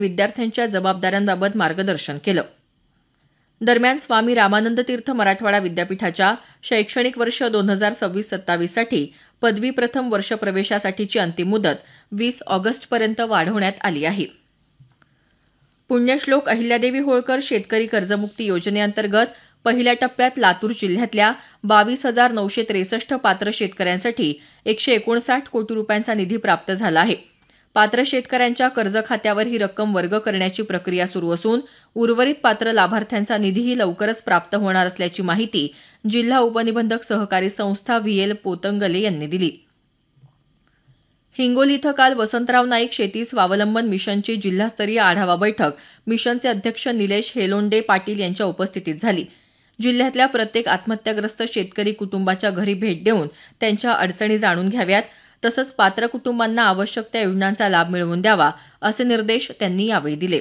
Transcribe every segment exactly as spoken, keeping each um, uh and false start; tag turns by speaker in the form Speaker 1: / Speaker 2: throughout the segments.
Speaker 1: विद्यार्थ्यांच्या जबाबदाऱ्यांबाबत मार्गदर्शन केलं. दरम्यान स्वामी रामानंद तीर्थ मराठवाडा विद्यापीठाच्या शैक्षणिक वर्ष दोन हजार सव्वीस सत्तावीससाठी पदवी प्रथम वर्ष प्रवेशासाठीची अंतिम मुदत वीस ऑगस्टपर्यंत वाढवण्यात आली आहे. पुण्यश्लोक अहिल्यादेवी होळकर शेतकरी कर्जमुक्ती योजनेअंतर्गत पहिल्या टप्प्यात लातूर जिल्ह्यातल्या बावीस हजार नऊशे त्रेसष्ट पात्र शेतकऱ्यांसाठी एकशे एकोणसाठ कोटी रुपयांचा निधी प्राप्त झाला आहे. पात्र शेतकऱ्यांच्या कर्ज खात्यावर ही रक्कम वर्ग करण्याची प्रक्रिया सुरू असून उर्वरित पात्र लाभार्थ्यांचा निधीही लवकरच प्राप्त होणार असल्याची माहिती जिल्हा उपनिबंधक सहकारी संस्था व्ही एल पोतंगले यांनी दिली. हिंगोली इथं काल वसंतराव नाईक शेती स्वावलंबन मिशनची जिल्हास्तरीय आढावा बैठक मिशनचे अध्यक्ष निलेश हेलोंडे पाटील यांच्या उपस्थितीत झाली. जिल्ह्यातल्या प्रत्येक आत्महत्याग्रस्त शेतकरी कुटुंबाच्या घरी भेट देऊन त्यांच्या अडचणी जाणून घ्याव्यात, तसंच पात्र कुटुंबांना आवश्यक त्या योजनांचा लाभ मिळवून द्यावा असे निर्देश त्यांनी यावेळी दिले.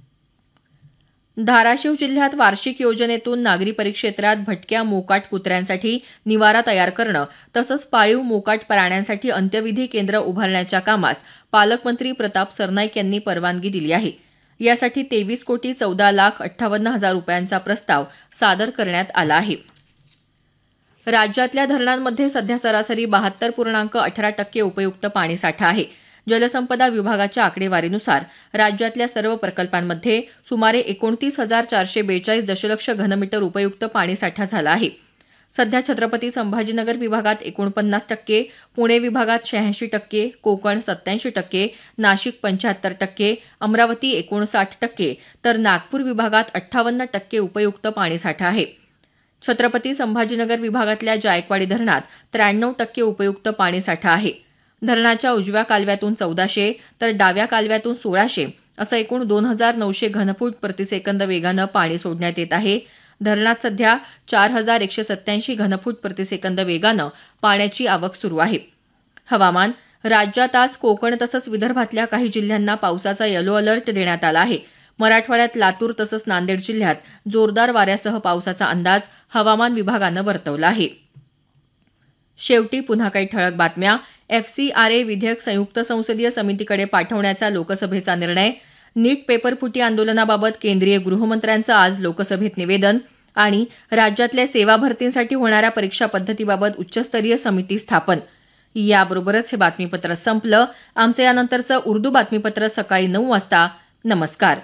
Speaker 1: धाराशिव जिल्ह्यात वार्षिक योजनेतून नागरी परिक्षेत्रात भटक्या मोकाट कुत्र्यांसाठी निवारा तयार करणं तसंच पाळीव मोकाट प्राण्यांसाठी अंत्यविधी केंद्र उभारण्याच्या कामास पालकमंत्री प्रताप सरनाईक यांनी परवानगी दिली आहे. यासाठी तेवीस कोटी चौदा लाख अठ्ठावन्न हजार रुपयांचा प्रस्ताव सादर करण्यात आला आहे. राज्यातल्या धरणांमध्ये सध्या सरासरी बहात्तर पूर्णांक अठरा टक्के उपयुक्त पाणीसाठा आहे. जलसंपदा विभागाच्या आकडेवारीनुसार राज्यातल्या सर्व प्रकल्पांमध्ये सुमारे एकोणतीस हजार चारशे बेचाळीस दशलक्ष घनमीटर उपयुक्त पाणीसाठा झाला आहे. सध्या छत्रपती संभाजीनगर विभागात एकोणपन्नास टक्के, पुणे विभागात शहाऐंशी टक्के, कोकण सत्याऐंशी टक्के, नाशिक पंच्याहत्तर टक्के, अमरावती एकोणसाठ टक्के तर नागपूर विभागात अठ्ठावन्न टक्के उपयुक्त पाणीसाठा आहे. छत्रपती संभाजीनगर विभागातल्या जायकवाडी धरणात त्र्याण्णव टक्के उपयुक्त पाणीसाठा आहे. धरणाच्या उजव्या कालव्यातून चौदाशे तर डाव्या कालव्यातून सोळाशे असं एकूण दोन हजार नऊशे घनफूट प्रतिसेकंद वेगानं पाणी सोडण्यात येत आहे. धरणात सध्या चार हजार एकशे सत्याऐंशी घनफूट प्रतिसेकंद वेगानं पाण्याची आवक सुरू आहे. हवामान. राज्यात आज कोकण तसंच विदर्भातल्या काही जिल्ह्यांना पावसाचा येलो अलर्ट देण्यात आला आहे. मराठवाड्यात लातूर तसंच नांदेड जिल्ह्यात जोरदार वाऱ्यासह पावसाचा अंदाज हवामान विभागानं वर्तवला आहे. शेवटी पुन्हा काही ठळक बातम्या. एफसीआरए विधेयक संयुक्त संसदीय समितीकडे पाठवण्याचा लोकसभेचा निर्णय. नीट पेपरफुटी आंदोलनाबाबत केंद्रीय गृहमंत्र्यांचं आज लोकसभेत निवेदन. आणि राज्यातल्या सेवा भरतींसाठी होणाऱ्या परीक्षा पद्धतीबाबत उच्चस्तरीय समिती स्थापन. याबरोबरच हे बातमीपत्र संपलं. आमचं यानंतरचं उर्दू बातमीपत्र सकाळी नऊ वाजता. नमस्कार.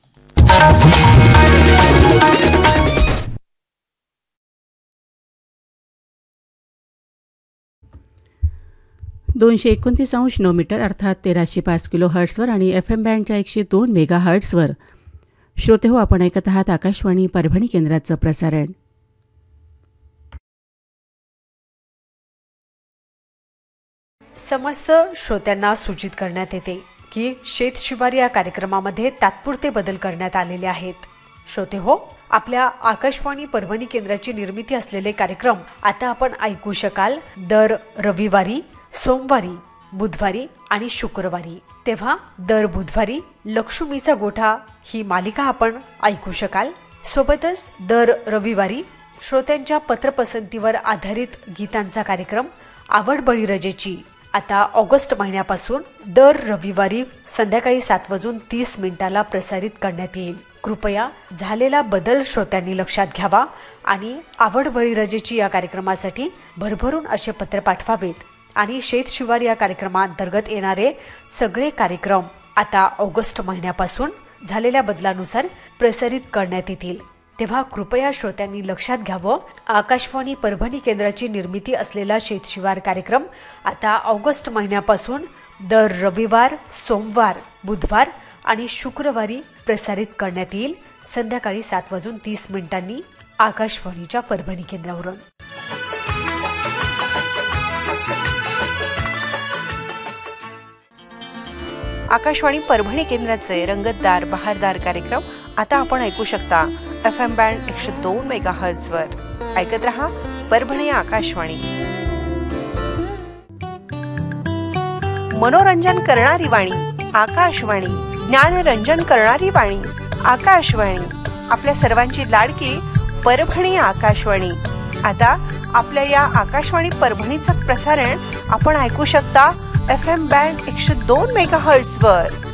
Speaker 2: दोनशे एकोणतीस अंश नऊ मीटर अर्थात तेराशे पाच किलो हर्ट्सवर आणि एफ एम बँडच्या एकशे दोन मेगा हर्ट्सवर श्रोते हो आपण ऐकत आहात आकाशवाणी परभणी केंद्राचं प्रसारण.
Speaker 3: समस्त श्रोत्यांना सूचित करण्यात येते की शेत शिवार या कार्यक्रमामध्ये तात्पुरते बदल करण्यात आलेले आहेत. श्रोते हो, आपल्या आकाशवाणी परभणी केंद्राची निर्मिती असलेले कार्यक्रम आता आपण ऐकू शकाल दर रविवारी, सोमवारी, बुधवारी आणि शुक्रवारी. तेव्हा दर बुधवारी लक्ष्मीचा गोठा ही मालिका आपण ऐकू शकाल. सोबतच दर रविवारी श्रोत्यांच्या पत्रपसंतीवर आधारित गीतांचा कार्यक्रम आवड बळीरजेची आता ऑगस्ट महिन्यापासून दर रविवारी संध्याकाळी सात वाजून तीस मिनिटाला प्रसारित करण्यात येईल. कृपया झालेला बदल श्रोत्यांनी लक्षात घ्यावा आणि आवड बळीरजेची या कार्यक्रमासाठी भरभरून असे पत्र पाठवावेत. आणि शेत शिवार या कार्यक्रमाअंतर्गत येणारे सगळे कार्यक्रम आता ऑगस्ट महिन्यापासून झालेल्या बदलानुसार प्रसारित करण्यात येतील. तेव्हा कृपया श्रोत्यांनी लक्षात घ्यावं, आकाशवाणी परभणी केंद्राची निर्मिती असलेला शेत शिवार कार्यक्रम आता ऑगस्ट महिन्यापासून दर रविवार, सोमवार, बुधवार आणि शुक्रवारी प्रसारित करण्यात येईल संध्याकाळी सात वाजून तीस मिनिटांनी आकाशवाणीच्या परभणी केंद्रावरून.
Speaker 4: आकाशवाणी परभणी केंद्राचे रंगतदार बहारदार कार्यक्रम आता आपण ऐकू शकता एफ एम बँड एकशे दोन मेगा हर्ट्झवर. ऐकत रहा परभणी आकाशवाणी. मनोरंजन करणारी वाणी आकाशवाणी, ज्ञानरंजन करणारी वाणी आकाशवाणी, आपल्या सर्वांची लाडकी परभणी आकाशवाणी. आता आपल्या या आकाशवाणी परभणीचं प्रसारण आपण ऐकू शकता एफ एम बँड एकशे दोन मेगा हर्ट्झवर.